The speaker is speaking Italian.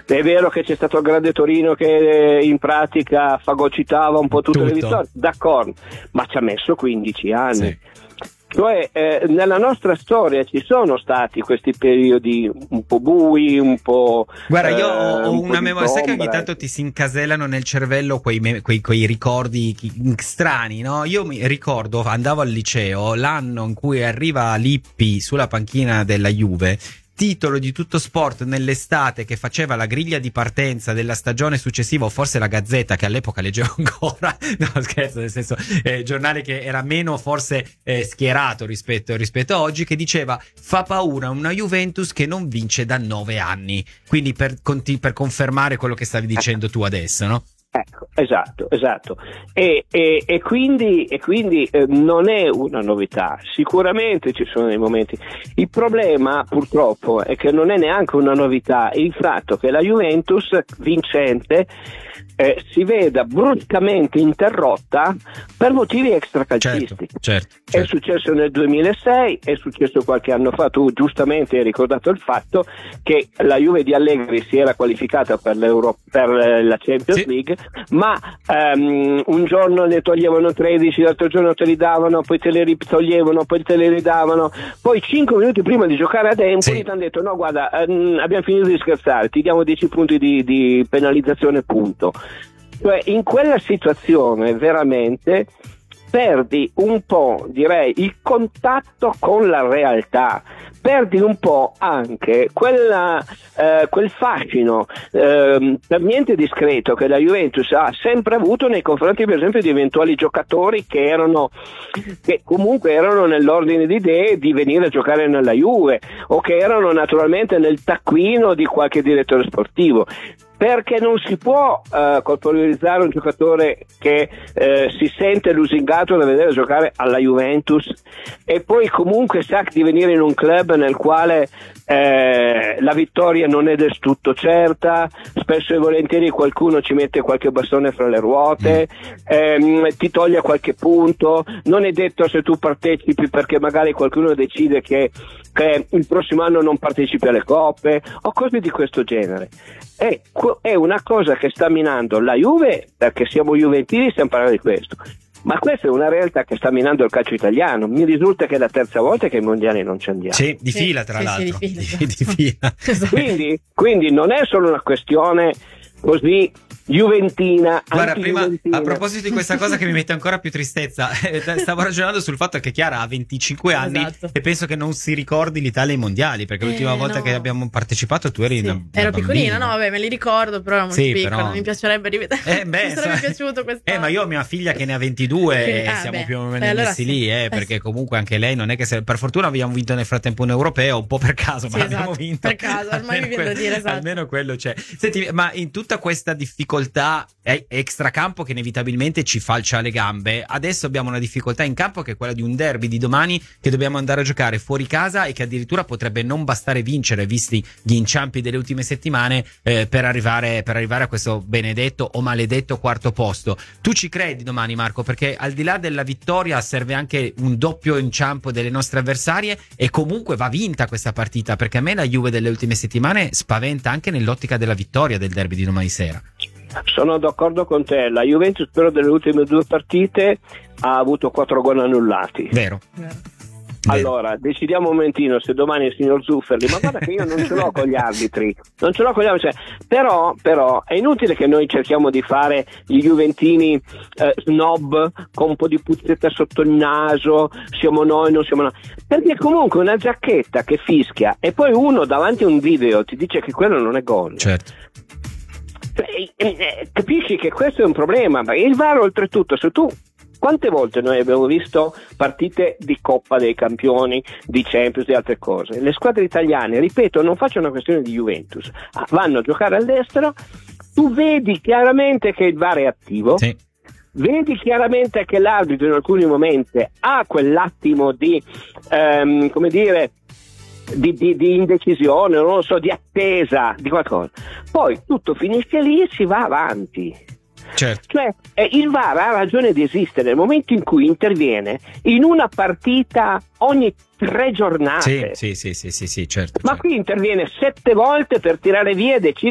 È vero che c'è stato il grande Torino che in pratica fagocitava un po' tutte le vittorie, d'accordo, ma ci ha messo 15 anni. Sì. Cioè nella nostra storia ci sono stati questi periodi un po' bui, un po'. Guarda, io ho un una po' memoria, sai che ogni d'ombra. tanto ti si incasellano nel cervello quei ricordi strani, no? Io mi ricordo, andavo al liceo, l'anno in cui arriva Lippi sulla panchina della Juve, titolo di Tutto Sport nell'estate, che faceva la griglia di partenza della stagione successiva, o forse la Gazzetta, che all'epoca leggevo ancora, no scherzo, nel senso giornale che era meno forse schierato rispetto a oggi, che diceva: fa paura una Juventus che non vince da 9 anni, quindi per confermare quello che stavi dicendo tu adesso, no? Ecco, esatto. E quindi non è una novità. Sicuramente ci sono dei momenti. Il problema, purtroppo, è che non è neanche una novità il fatto che la Juventus vincente si veda bruscamente interrotta per motivi extracalcistici. Certo. È successo nel 2006, è successo qualche anno fa. Tu giustamente hai ricordato il fatto che la Juve di Allegri si era qualificata per la Champions League, ma un giorno ne toglievano 13, l'altro giorno te li davano, poi te li toglievano, poi te li ridavano, poi 5 minuti prima di giocare ad Empoli ti hanno detto: no, guarda, abbiamo finito di scherzare, ti diamo 10 punti di penalizzazione, punto. Cioè, in quella situazione veramente perdi un po', direi, il contatto con la realtà, perdi un po' anche quel fascino per niente discreto che la Juventus ha sempre avuto nei confronti, per esempio, di eventuali giocatori che comunque erano nell'ordine di idee di venire a giocare nella Juve, o che erano naturalmente nel taccuino di qualche direttore sportivo. Perché non si può colpevolizzare un giocatore che si sente lusingato da vedere giocare alla Juventus e poi comunque sa di venire in un club nel quale la vittoria non è del tutto certa, spesso e volentieri qualcuno ci mette qualche bastone fra le ruote, ti toglie qualche punto, non è detto se tu partecipi perché magari qualcuno decide che il prossimo anno non partecipi alle coppe o cose di questo genere. È una cosa che sta minando la Juve, perché siamo juventini, stiamo parlando di questo, ma questa è una realtà che sta minando il calcio italiano. Mi risulta che è la terza volta che ai mondiali non ci andiamo. Sì, di fila tra l'altro. Di fila. Quindi non è solo una questione così juventina. Guarda, prima, a proposito di questa cosa che mi mette ancora più tristezza, stavo ragionando sul fatto che Chiara ha 25 anni e penso che non si ricordi l'Italia ai mondiali, perché l'ultima volta che abbiamo partecipato tu eri una ero piccolina, no vabbè, me li ricordo, però ero molto piccola, però... mi piacerebbe rivedere. Mi sarebbe piaciuto quest'anno. Ma io ho mia figlia che ne ha 22 e siamo più o meno allora messi lì, perché comunque anche lei non è che per fortuna abbiamo vinto nel frattempo un europeo, un po' per caso, ma abbiamo vinto. Per caso, ormai mi viene da dire, esatto. Almeno quello c'è. Senti, ma in tutta questa difficoltà extracampo che inevitabilmente ci falcia le gambe, adesso abbiamo una difficoltà in campo che è quella di un derby di domani che dobbiamo andare a giocare fuori casa e che addirittura potrebbe non bastare vincere, visti gli inciampi delle ultime settimane, per arrivare a questo benedetto o maledetto quarto posto. Tu ci credi domani, Marco? Perché al di là della vittoria serve anche un doppio inciampo delle nostre avversarie e comunque va vinta questa partita, perché a me la Juve delle ultime settimane spaventa anche nell'ottica della vittoria del derby di domani sera. Sono d'accordo con te, la Juventus però delle ultime 2 partite ha avuto 4 gol annullati. Vero. Allora, decidiamo un momentino se domani il signor Zufferli, ma guarda che io non ce l'ho con gli arbitri, però è inutile che noi cerchiamo di fare gli juventini snob con un po' di puzzetta sotto il naso, siamo noi, non siamo noi, perché comunque una giacchetta che fischia e poi uno davanti a un video ti dice che quello non è gol. Certo. Capisci che questo è un problema, ma il VAR oltretutto, se tu quante volte noi abbiamo visto partite di Coppa dei Campioni, di Champions e altre cose, le squadre italiane, ripeto, non faccio una questione di Juventus, vanno a giocare all'estero, tu vedi chiaramente che il VAR è attivo, vedi chiaramente che l'arbitro in alcuni momenti ha quell'attimo di come dire di indecisione, non lo so, di attesa di qualcosa, poi tutto finisce lì e si va avanti. Certo. Cioè il VAR ha ragione di esistere nel momento in cui interviene in una partita ogni 3 giornate. Sì, certo. Ma qui interviene 7 volte per tirare via e decidere